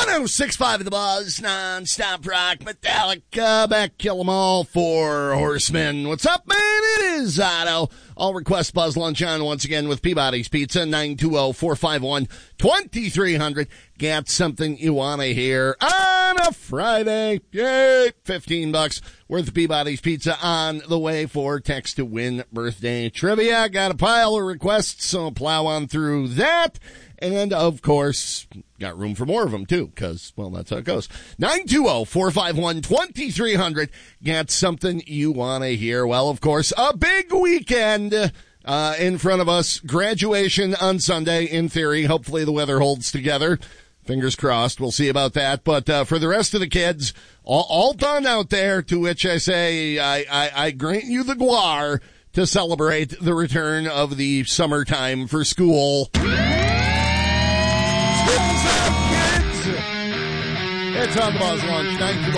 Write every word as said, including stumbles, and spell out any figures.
one oh six point five of the Buzz, non-stop rock, Metallica, back, kill 'em all, Four Horsemen. What's up, man? It is Otto. I'll request Buzz Lunch on once again with Peabody's Pizza, nine two zero, four five one, two three zero zero. Got something you want to hear on a Friday. Yay! fifteen bucks worth of Peabody's Pizza on the way for text to win birthday trivia. Got a pile of requests, so plow on through that. And, of course, got room for more of them, too, because, well, that's how it goes. nine two zero, four five one, two three zero zero. Got something you want to hear. Well, of course, a big weekend uh, in front of us. Graduation on Sunday, in theory. Hopefully the weather holds together. Fingers crossed. We'll see about that. But uh, for the rest of the kids, all, all done out there, to which I say I, I, I grant you the guar to celebrate the return of the summertime for school. It's on the Buzz Lunch, nine two zero